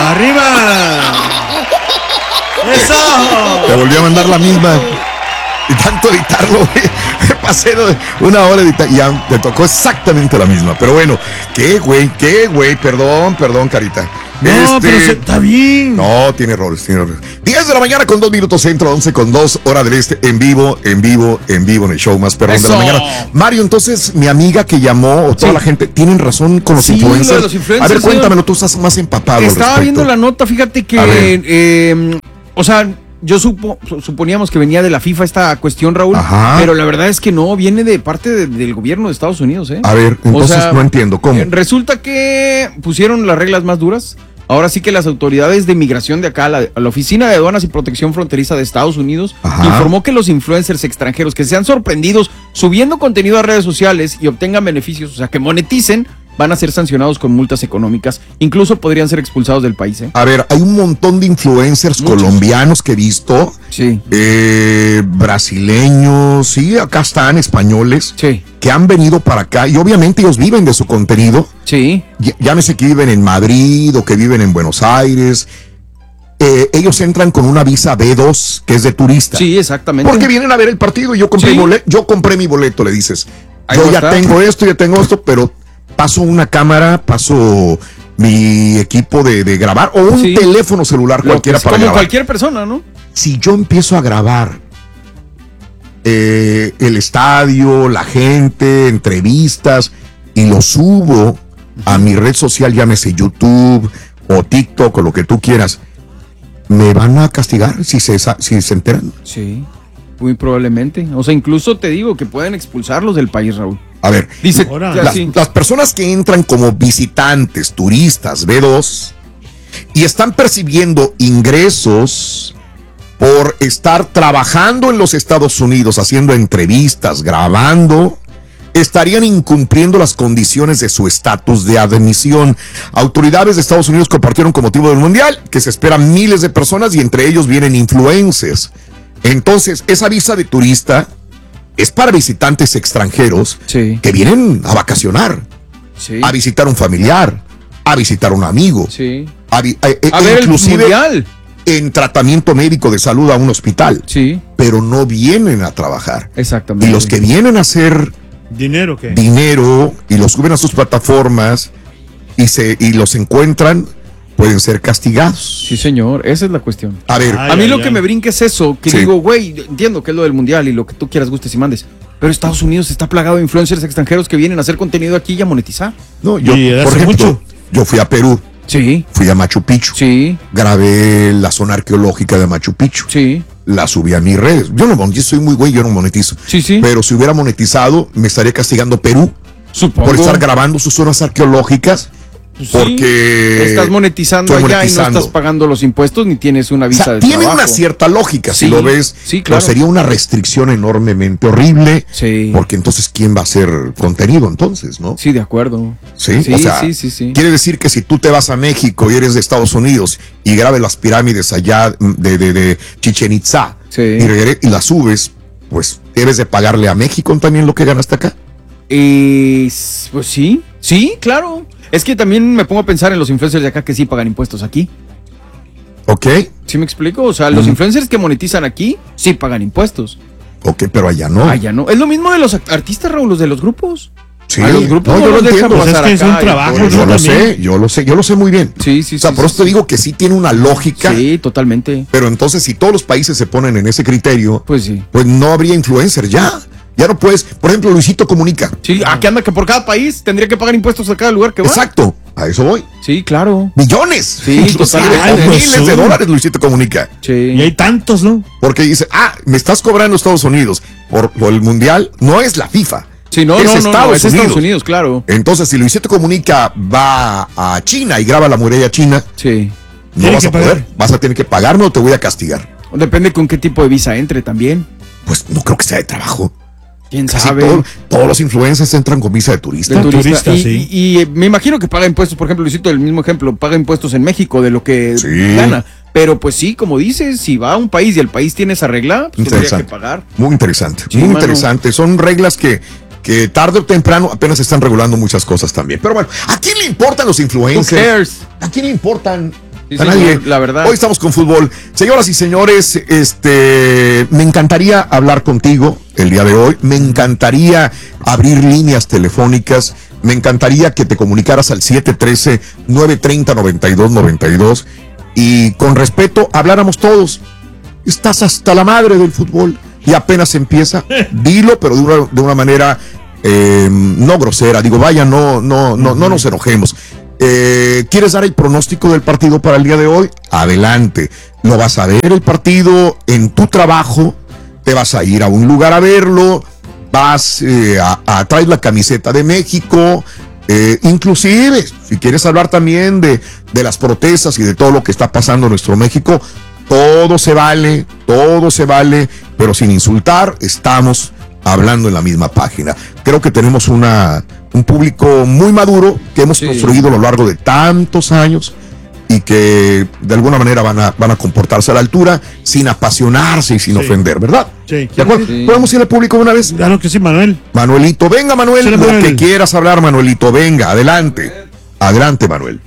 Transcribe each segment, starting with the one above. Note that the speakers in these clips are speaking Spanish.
¡Arriba! ¡Eso! Te volví a mandar la misma. Y tanto editarlo, güey. Pasé una hora editar y ya te tocó exactamente la misma. Pero bueno, qué güey. Perdón, Carita. No, pero está bien. No, tiene errores. 10 de la mañana con 2 minutos centro, 11 con 2, hora del este, en vivo en el show más perrón de la mañana. Mario, entonces, mi amiga que llamó, o toda la gente, tienen razón con los influencers. Los influencers. A ver, cuéntamelo, tú estás más empapado. Estaba viendo la nota, fíjate que, o sea, yo suponíamos que venía de la FIFA esta cuestión, Raúl. Ajá. Pero la verdad es que no, viene de parte del gobierno de Estados Unidos, ¿eh? A ver, entonces no entiendo, ¿cómo? Resulta que pusieron las reglas más duras. Ahora sí que las autoridades de migración de acá, la Oficina de Aduanas y Protección Fronteriza de Estados Unidos, informó que los influencers extranjeros que sean sorprendidos subiendo contenido a redes sociales y obtengan beneficios, o sea, que moneticen, van a ser sancionados con multas económicas. Incluso podrían ser expulsados del país, ¿eh? A ver, hay un montón de influencers colombianos que he visto. Sí. Brasileños, sí, acá están, españoles. Sí. Que han venido para acá y obviamente ellos viven de su contenido. Sí. Llámese que viven en Madrid o que viven en Buenos Aires. Ellos entran con una visa B2 que es de turista. Sí, exactamente. Porque vienen a ver el partido y yo compré mi boleto, le dices. Yo ya tengo esto, pero paso una cámara, paso mi equipo de grabar o un teléfono celular cualquiera para grabar. Como cualquier persona, ¿no? Si yo empiezo a grabar el estadio, la gente, entrevistas y lo subo a mi red social, llámese YouTube o TikTok o lo que tú quieras, ¿me van a castigar si se enteran? Sí, muy probablemente. O sea, incluso te digo que pueden expulsarlos del país, Raúl. A ver, dice, las personas que entran como visitantes, turistas, B2, y están percibiendo ingresos por estar trabajando en los Estados Unidos, haciendo entrevistas, grabando, estarían incumpliendo las condiciones de su estatus de admisión. Autoridades de Estados Unidos compartieron con motivo del Mundial que se esperan miles de personas y entre ellos vienen influencers. Entonces, esa visa de turista es para visitantes extranjeros que vienen a vacacionar, a visitar un familiar, a visitar un amigo, a ver inclusive el mundial, en tratamiento médico de salud a un hospital, pero no vienen a trabajar. Exactamente. Y los que vienen a hacer dinero y los suben a sus plataformas y los encuentran, pueden ser castigados. Sí, señor, esa es la cuestión. A ver, a mí lo que me brinca es eso, que digo, güey, entiendo que es lo del mundial y lo que tú quieras, gustes y mandes, pero Estados Unidos está plagado de influencers extranjeros que vienen a hacer contenido aquí y a monetizar. No, yo, por ejemplo, yo fui a Perú. Sí. Fui a Machu Picchu. Sí. Grabé la zona arqueológica de Machu Picchu. Sí. La subí a mis redes. Yo soy muy güey, yo no monetizo. Sí. Pero si hubiera monetizado, me estaría castigando Perú. Supongo. Por estar grabando sus zonas arqueológicas. Porque estás monetizando allá y no estás pagando los impuestos ni tienes una visa de tiene trabajo. Una cierta lógica, si lo ves. Sí, claro. Pero sería una restricción enormemente horrible. Sí. Porque entonces, ¿quién va a hacer contenido entonces, no? Sí, de acuerdo. Sí. O sea, quiere decir que si tú te vas a México y eres de Estados Unidos y grabes las pirámides allá de Chichén Itzá y las subes, pues debes de pagarle a México también lo que ganaste acá. Pues sí, claro. Es que también me pongo a pensar en los influencers de acá que sí pagan impuestos aquí. Ok. ¿Sí me explico? O sea, los influencers que monetizan aquí sí pagan impuestos. Ok, pero allá no. Allá no. Es lo mismo de los artistas, Raúl, los de los grupos. Sí. A los grupos yo lo entiendo. Pues es que es un trabajo. Yo lo sé muy bien. Sí. O sea, por eso te digo que sí tiene una lógica. Sí, totalmente. Pero entonces, si todos los países se ponen en ese criterio, pues sí. Pues no habría influencer ya. Ya no puedes, por ejemplo, Luisito Comunica. Sí, aquí anda que por cada país tendría que pagar impuestos a cada lugar que va. Exacto, a eso voy. Sí, claro. Millones. Sí, totalmente. Miles de dólares Luisito Comunica. Sí. Y hay tantos, ¿no? Porque dice, me estás cobrando Estados Unidos por el Mundial, no es la FIFA. Sí, es Estados Unidos, claro. Entonces, si Luisito Comunica va a China y graba la muralla china, no vas a poder. Vas a tener que pagarme o te voy a castigar. Depende con qué tipo de visa entre también. Pues no creo que sea de trabajo. ¿Quién sabe? Todos los influencers entran con visa de turista. Y me imagino que paga impuestos, por ejemplo, Luisito, el mismo ejemplo, paga impuestos en México de lo que gana. Pero pues sí, como dices, si va a un país y el país tiene esa regla, pues tendría que pagar. Muy interesante, interesante. Son reglas que tarde o temprano apenas están regulando muchas cosas también. Pero bueno, ¿a quién le importan los influencers? ¿A quién le importan Sí, a nadie. La verdad. Hoy estamos con fútbol. Señoras y señores, me encantaría hablar contigo el día de hoy. Me encantaría abrir líneas telefónicas. Me encantaría que te comunicaras al 713-930-9292 y con respeto habláramos todos. Estás hasta la madre del fútbol y apenas empieza. Dilo, pero de una manera no grosera. Digo, vaya, no nos enojemos. ¿Quieres dar el pronóstico del partido para el día de hoy? Adelante. Lo vas a ver el partido en tu trabajo, te vas a ir a un lugar a verlo, vas a traer la camiseta de México, inclusive si quieres hablar también de las protestas y de todo lo que está pasando en nuestro México, todo se vale, pero sin insultar. Estamos hablando en la misma página. Creo que tenemos un público muy maduro que hemos construido a lo largo de tantos años y que de alguna manera van a comportarse a la altura sin apasionarse y sin ofender, ¿verdad? Sí. ¿De acuerdo? Sí. ¿Podemos ir al público de una vez? Claro que sí, Manuel. Manuelito, venga, Manuel, Sí, lo Manuel. que quieras hablar, Manuelito, venga, adelante, Manuel.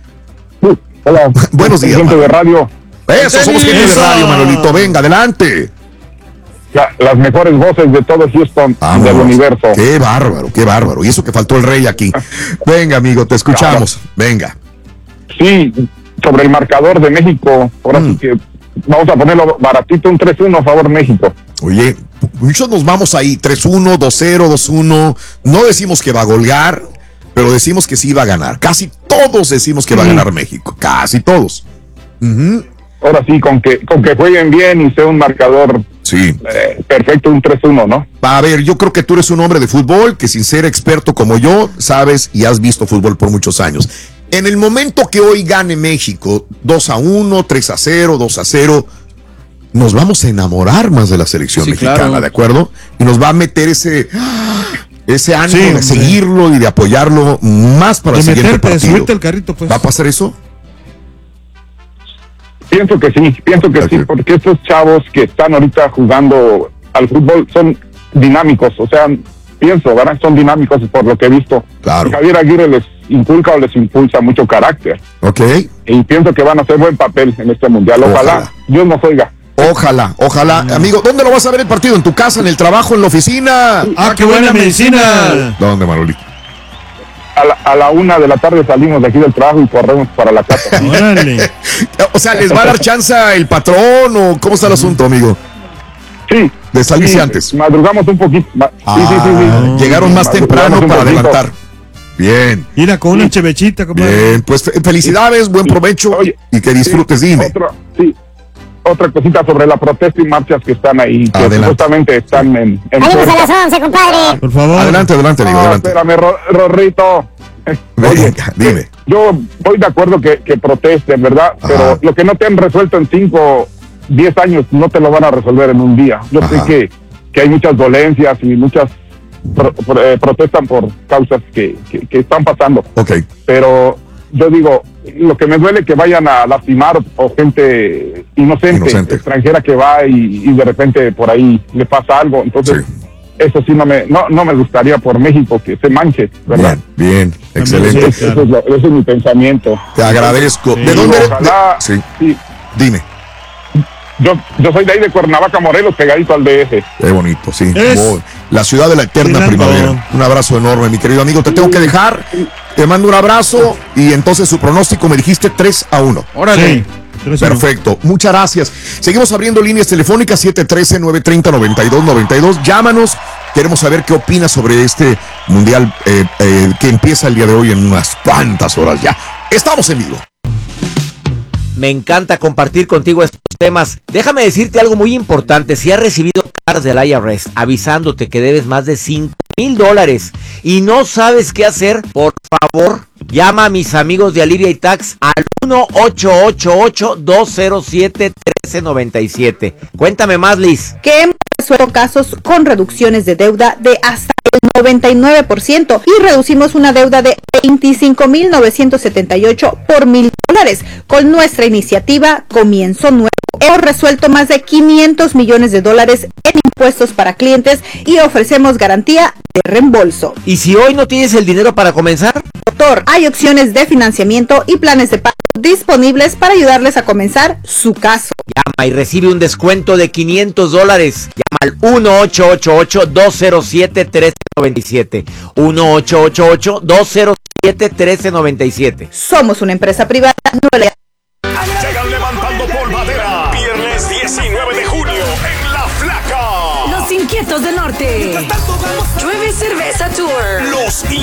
Hola. Buenos días, Gente de radio. Eso, somos gente de Eso. radio, Manuelito, venga, adelante. Las mejores voces de todo Houston, Vamos. del universo. Qué bárbaro. Y eso que faltó el rey aquí. Venga, amigo, te escuchamos. Venga. Sí, sobre el marcador de México, ahora sí que vamos a ponerlo baratito, un 3-1 a favor México. Oye, muchos nos vamos ahí, 3-1, 2-0, 2-1. No decimos que va a golear, pero decimos que sí va a ganar. Casi todos decimos que va a ganar México. Casi todos. Ahora sí, con que jueguen bien y sea un marcador Sí. perfecto, un 3-1, ¿no? A ver, yo creo que tú eres un hombre de fútbol que sin ser experto como yo, sabes y has visto fútbol por muchos años. En el momento que hoy gane México, 2-1, 3-0, 2-0, nos vamos a enamorar más de la selección mexicana, claro. ¿de acuerdo? Y nos va a meter ese ánimo Sí, de hombre. seguirlo y de apoyarlo más para De el siguiente meterte, de partido. subirte al carrito, pues. ¿Va a pasar eso? Pienso que sí, porque estos chavos que están ahorita jugando al fútbol son dinámicos, o sea, pienso, ¿verdad? Son dinámicos por lo que he visto. Claro. Y Javier Aguirre les inculca o les impulsa mucho carácter. Ok. Y pienso que van a hacer buen papel en este mundial. Ojalá. Dios nos oiga. Ojalá. Amigo, ¿dónde lo vas a ver el partido? ¿En tu casa, en el trabajo, en la oficina? ¡Ah, qué buena medicina! ¿Dónde, Manolito? A la 1 de la tarde salimos de aquí del trabajo y corremos para la casa. Órale. O sea, ¿les va a dar chance el patrón o cómo está el asunto, amigo? Sí. De salirse sí, antes. Madrugamos un poquito. Sí. Llegaron más temprano Madrugamos un para poquito. adelantar. Bien. Mira, con una chevechita, compadre. Bien, pues felicidades, buen provecho Oye, y que disfrutes, dime. Otra cosita sobre la protesta y marchas que están ahí, que Adelante. supuestamente están en Salimos a puerta. las 11, compadre. Por favor. Adelante, amigo, No, adelante. espérame, Rorrito. Oye, Venga, dime. yo voy de acuerdo que protesten, ¿verdad? Ajá. Pero lo que no te han resuelto en 5, 10 años, no te lo van a resolver en un día. Yo Ajá. sé que hay muchas dolencias y muchas protestan por causas que están pasando. Ok. Pero yo digo, lo que me duele es que vayan a lastimar o gente inocente. Extranjera que va y de repente por ahí le pasa algo. Entonces, eso sí no me gustaría por México que se manche, ¿verdad? Bien, excelente. Sí, Ese es mi pensamiento. Te agradezco. Sí. ¿De dónde eres? Ojalá, Sí, sí. dime. Yo soy de ahí de Cuernavaca, Morelos, pegadito al DF. Qué bonito, sí. Es- La ciudad de la eterna Fernando. primavera. Un abrazo enorme, mi querido amigo. Te tengo que dejar. Te mando un abrazo y entonces su pronóstico me dijiste 3-1. Órale. Sí. 3-1. Perfecto, muchas gracias. Seguimos abriendo líneas telefónicas 713-930-9292. Llámanos, queremos saber qué opinas sobre este mundial que empieza el día de hoy en unas cuantas horas ya. Estamos en vivo. Me encanta compartir contigo estos temas. Déjame decirte algo muy importante. Si has recibido cartas del IRS avisándote que debes más de $5,000 y no sabes qué hacer, por favor, llama a mis amigos de Alivia y Tax al 1-888-207-1397. Cuéntame más, Liz. Que hemos resuelto casos con reducciones de deuda de hasta el 99% y reducimos una deuda de $25,978 por $1,000. Con nuestra iniciativa Comienzo Nuevo hemos resuelto más de $500 millones en propuestos para clientes y ofrecemos garantía de reembolso. ¿Y si hoy no tienes el dinero para comenzar? Doctor, hay opciones de financiamiento y planes de pago disponibles para ayudarles a comenzar su caso. Llama y recibe un descuento de $500. Llama al 1-888-207-1397. 1-888-207-1397. Somos una empresa privada, no le... Llegan levantando polvadera. Viernes 19 de junio en La Flaca. Los Inquietos del Norte. Llueve Cerveza Tour. Los